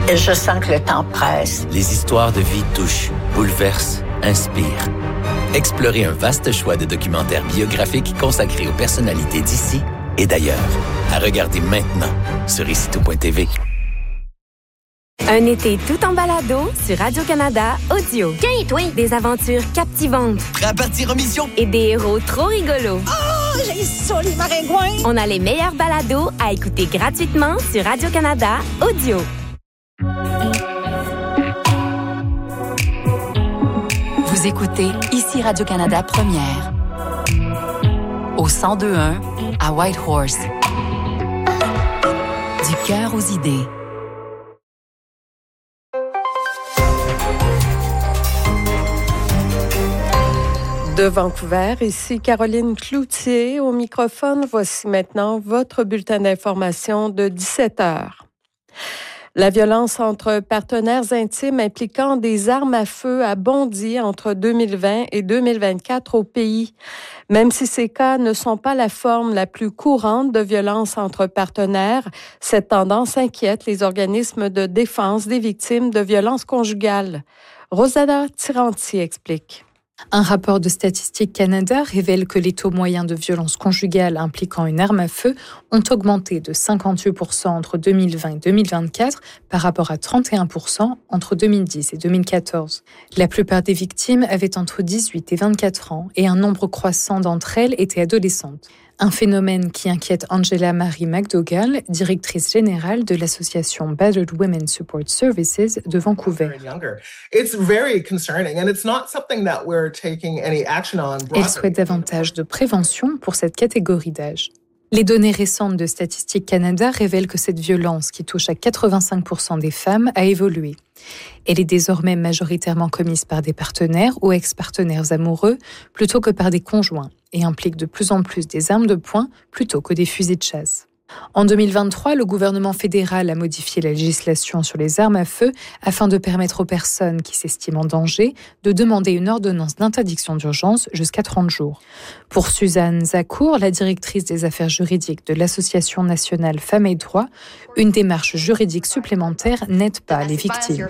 Je sens que le temps presse. Les histoires de vie touchent, bouleversent, inspirent. Explorez un vaste choix de documentaires biographiques consacrés aux personnalités d'ici et d'ailleurs. À regarder maintenant sur icitout.tv. Un été tout en balado sur Radio-Canada Audio. Tiens, toi! Des aventures captivantes. Prêt à partir en mission? Et des héros trop rigolos. Oh, j'ai ça, les maringouins! On a les meilleurs balados à écouter gratuitement sur Radio-Canada Audio. Vous écoutez ici Radio-Canada Première. Au 102.1 à Whitehorse. Du cœur aux idées. De Vancouver, ici Caroline Cloutier au microphone. Voici maintenant votre bulletin d'information de 17 heures. La violence entre partenaires intimes impliquant des armes à feu a bondi entre 2020 et 2024 au pays. Même si ces cas ne sont pas la forme la plus courante de violence entre partenaires, cette tendance inquiète les organismes de défense des victimes de violences conjugales. Rosanna Tiranti explique. Un rapport de Statistique Canada révèle que les taux moyens de violences conjugales impliquant une arme à feu ont augmenté de 58% entre 2020 et 2024 par rapport à 31% entre 2010 et 2014. La plupart des victimes avaient entre 18 et 24 ans et un nombre croissant d'entre elles étaient adolescentes. Un phénomène qui inquiète Angela Marie McDougall, directrice générale de l'association Battered Women Support Services de Vancouver. Elle souhaite davantage de prévention pour cette catégorie d'âge. Les données récentes de Statistique Canada révèlent que cette violence, qui touche à 85% des femmes, a évolué. Elle est désormais majoritairement commise par des partenaires ou ex-partenaires amoureux plutôt que par des conjoints et implique de plus en plus des armes de poing plutôt que des fusils de chasse. En 2023, le gouvernement fédéral a modifié la législation sur les armes à feu afin de permettre aux personnes qui s'estiment en danger de demander une ordonnance d'interdiction d'urgence jusqu'à 30 jours. Pour Suzanne Zacour, la directrice des affaires juridiques de l'Association nationale Femmes et Droits, une démarche juridique supplémentaire n'aide pas les victimes.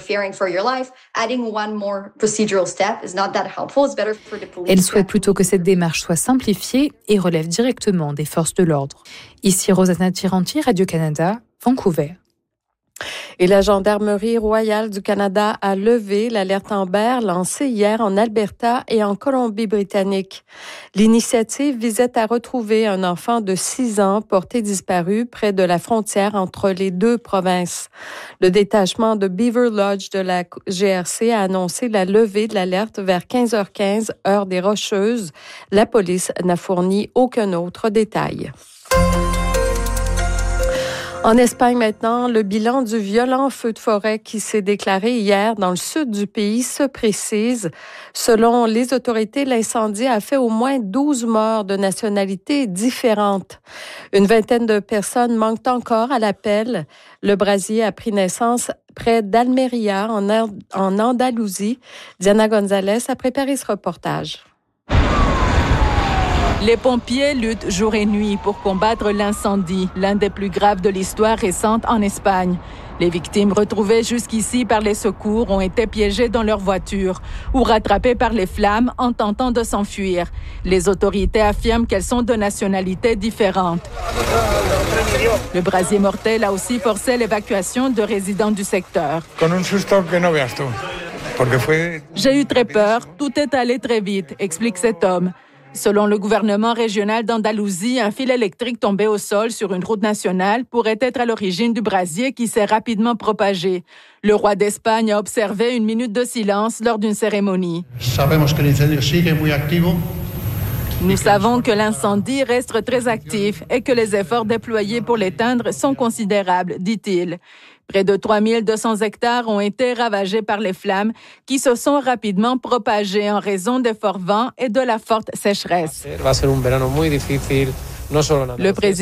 Elle souhaite plutôt que cette démarche soit simplifiée et relève directement des forces de l'ordre. Ici Rosanna Tiranti, Radio-Canada, Vancouver. Et la Gendarmerie royale du Canada a levé l'alerte Amber lancée hier en Alberta et en Colombie-Britannique. L'initiative visait à retrouver un enfant de 6 ans porté disparu près de la frontière entre les deux provinces. Le détachement de Beaver Lodge de la GRC a annoncé la levée de l'alerte vers 15h15, heure des Rocheuses. La police n'a fourni aucun autre détail. En Espagne maintenant, le bilan du violent feu de forêt qui s'est déclaré hier dans le sud du pays se précise. Selon les autorités, l'incendie a fait au moins 12 morts de nationalités différentes. Une vingtaine de personnes manquent encore à l'appel. Le brasier a pris naissance près d'Almeria, en Andalousie. Diana Gonzalez a préparé ce reportage. Les pompiers luttent jour et nuit pour combattre l'incendie, l'un des plus graves de l'histoire récente en Espagne. Les victimes retrouvées jusqu'ici par les secours ont été piégées dans leur voiture ou rattrapées par les flammes en tentant de s'enfuir. Les autorités affirment qu'elles sont de nationalités différentes. Le brasier mortel a aussi forcé l'évacuation de résidents du secteur. J'ai eu très peur, tout est allé très vite, explique cet homme. Selon le gouvernement régional d'Andalousie, un fil électrique tombé au sol sur une route nationale pourrait être à l'origine du brasier qui s'est rapidement propagé. Le roi d'Espagne a observé une minute de silence lors d'une cérémonie. Nous savons que l'incendie reste très actif et que les efforts déployés pour l'éteindre sont considérables, dit-il. Près de 3200 hectares ont été ravagés par les flammes qui se sont rapidement propagées en raison des forts vents et de la forte sécheresse. Le président